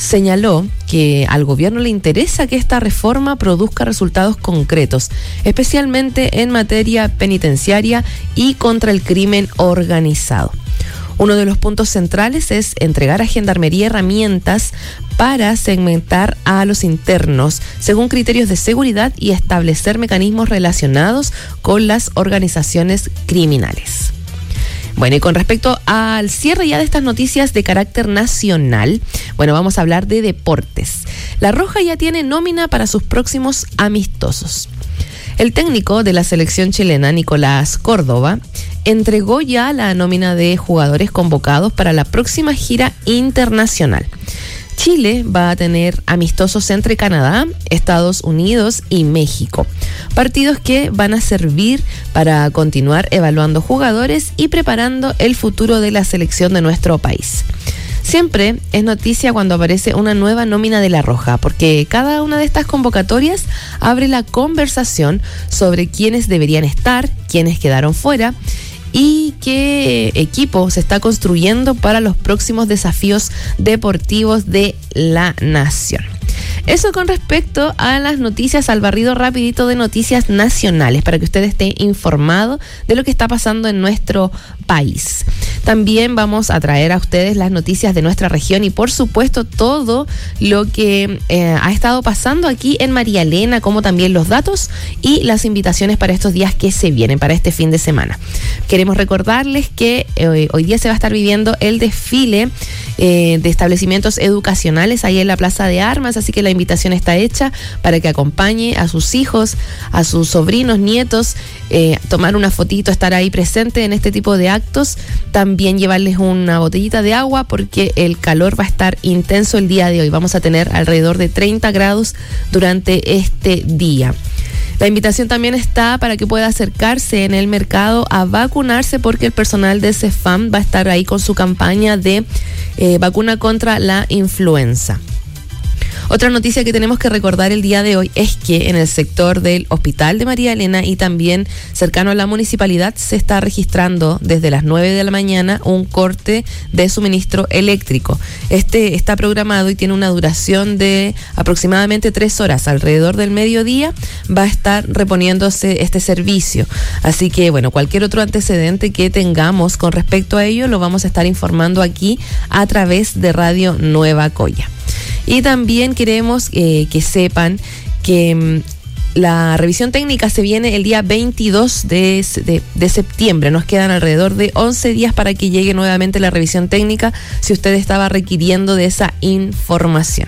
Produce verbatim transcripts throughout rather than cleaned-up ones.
señaló que al gobierno le interesa que esta reforma produzca resultados concretos, especialmente en materia penitenciaria y contra el crimen organizado. Uno de los puntos centrales es entregar a Gendarmería herramientas para segmentar a los internos según criterios de seguridad y establecer mecanismos relacionados con las organizaciones criminales. Bueno, y con respecto al cierre ya de estas noticias de carácter nacional, bueno, vamos a hablar de deportes. La Roja ya tiene nómina para sus próximos amistosos. El técnico de la selección chilena, Nicolás Córdoba, entregó ya la nómina de jugadores convocados para la próxima gira internacional. Chile va a tener amistosos entre Canadá, Estados Unidos y México. Partidos que van a servir para continuar evaluando jugadores y preparando el futuro de la selección de nuestro país. Siempre es noticia cuando aparece una nueva nómina de La Roja, porque cada una de estas convocatorias abre la conversación sobre quiénes deberían estar, quiénes quedaron fuera y qué equipo se está construyendo para los próximos desafíos deportivos de la nación. Eso con respecto a las noticias, al barrido rapidito de noticias nacionales, para que usted esté informado de lo que está pasando en nuestro país. También vamos a traer a ustedes las noticias de nuestra región y por supuesto todo lo que eh, ha estado pasando aquí en María Elena, como también los datos y las invitaciones para estos días que se vienen, para este fin de semana. Queremos recordarles que eh, hoy día se va a estar viviendo el desfile eh, de establecimientos educacionales ahí en la Plaza de Armas, así que la invitación está hecha para que acompañe a sus hijos, a sus sobrinos, nietos, eh, tomar una fotito, estar ahí presente en este tipo de actos, también llevarles una botellita de agua porque el calor va a estar intenso el día de hoy. Vamos a tener alrededor de treinta grados durante este día. La invitación también está para que pueda acercarse en el mercado a vacunarse porque el personal de CEFAM va a estar ahí con su campaña de eh, vacuna contra la influenza. Otra noticia que tenemos que recordar el día de hoy es que en el sector del Hospital de María Elena y también cercano a la municipalidad se está registrando desde las nueve de la mañana un corte de suministro eléctrico. Este está programado y tiene una duración de aproximadamente tres horas. Alrededor del mediodía va a estar reponiéndose este servicio. Así que, bueno, cualquier otro antecedente que tengamos con respecto a ello lo vamos a estar informando aquí a través de Radio Nueva Coya. Y también queremos eh, que sepan que mmm, la revisión técnica se viene el día veintidós de, de, de septiembre. Nos quedan alrededor de once días para que llegue nuevamente la revisión técnica si usted estaba requiriendo de esa información.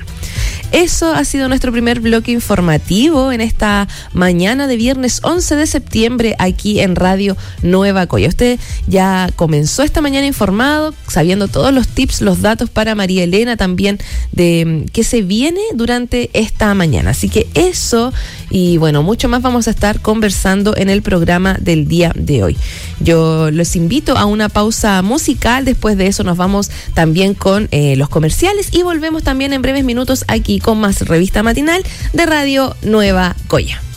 Eso ha sido nuestro primer bloque informativo en esta mañana de viernes once de septiembre aquí en Radio Nueva Coya. Usted ya comenzó esta mañana informado, sabiendo todos los tips, los datos para María Elena también de qué se viene durante esta mañana. Así que eso y bueno, mucho más vamos a estar conversando en el programa del día de hoy. Yo los invito a una pausa musical. Después de eso nos vamos también con eh, los comerciales y volvemos también en breves minutos aquí con más revista matinal de Radio Nueva Coya.